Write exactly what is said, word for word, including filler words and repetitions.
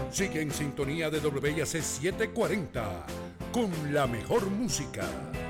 Sigue en sintonía de W I A C setecientos cuarenta con la mejor música.